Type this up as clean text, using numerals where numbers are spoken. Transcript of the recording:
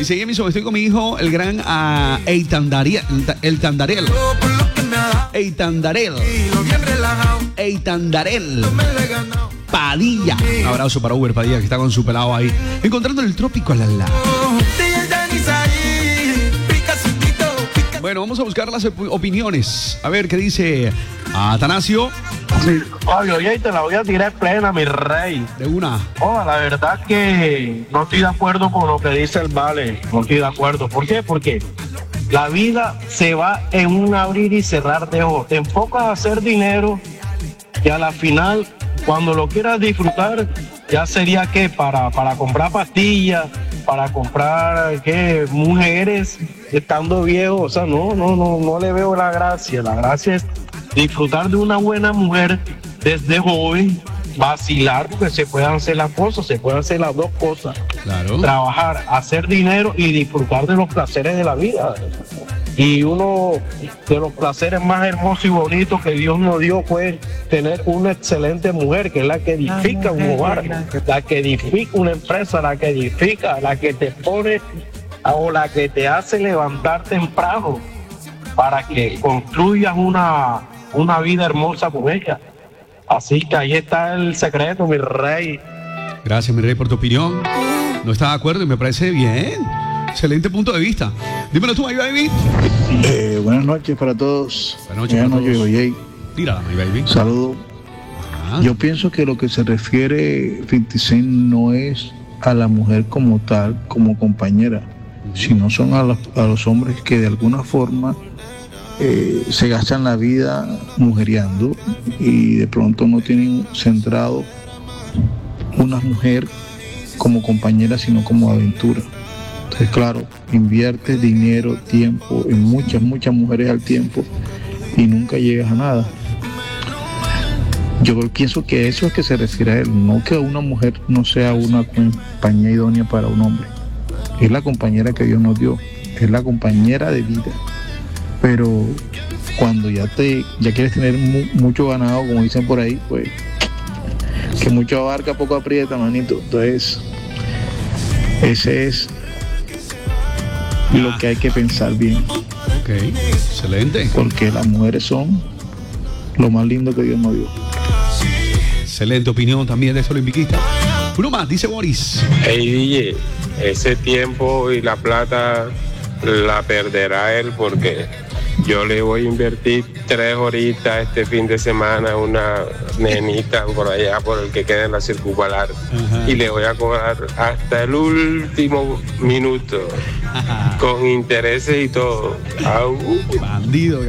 Dice ella mismo, estoy con mi hijo, el gran Eitandarel. Padilla. Un abrazo para Uber Padilla, que está con su pelado ahí. Encontrando el trópico al lado. Bueno, vamos a buscar las opiniones. A ver qué dice Atanasio. Sí, Fabio, y ahí te la voy a tirar plena, mi rey. De una. Oh, la verdad que no estoy de acuerdo con lo que dice el Vale. No estoy de acuerdo. ¿Por qué? Porque la vida se va en un abrir y cerrar de ojos. Te enfocas a hacer dinero y a la final, cuando lo quieras disfrutar, ya sería que para comprar pastillas, para comprar mujeres estando viejo. O sea, no le veo la gracia. La gracia es disfrutar de una buena mujer desde joven, vacilar, porque se pueden hacer las cosas, se pueden hacer las dos cosas. Claro. Trabajar, hacer dinero y disfrutar de los placeres de la vida. Y uno de los placeres más hermosos y bonitos que Dios nos dio fue tener una excelente mujer, que es la que edifica un hogar, la que edifica una empresa, la que edifica, la que te pone o la que te hace levantar temprano para que construyas una vida hermosa con ella. Así que ahí está el secreto, mi rey. Gracias, mi rey, por tu opinión. No está de acuerdo y me parece bien. Excelente punto de vista. Dímelo tú, my baby. Buenas noches para todos. Buenas noches, Oye. Tírala, my baby. Saludos. Yo pienso que lo que se refiere 50 Cent no es a la mujer como tal, como compañera, sino son a los hombres que de alguna forma se gastan la vida mujeriando y de pronto no tienen centrado una mujer como compañera, sino como aventura. Entonces, claro, invierte dinero, tiempo en muchas mujeres al tiempo y nunca llegas a nada. Yo pienso que eso es que se refiere a él, no que una mujer no sea una compañía idónea para un hombre. Es la compañera que Dios nos dio, es la compañera de vida. Pero cuando ya quieres tener mucho ganado, como dicen por ahí, pues que mucho abarca, poco aprieta, manito. Entonces, ese es lo que hay que pensar bien. Ok, excelente. Porque las mujeres son lo más lindo que Dios nos dio. Excelente opinión también de Solo Inviquista. Uno más, dice Boris. Hey, DJ, ese tiempo y la plata la perderá él, porque yo le voy a invertir 3 horitas este fin de semana a una nenita por allá, por el que queda en la circunvalar. Y le voy a cobrar hasta el último minuto, con intereses y todo. Bandido,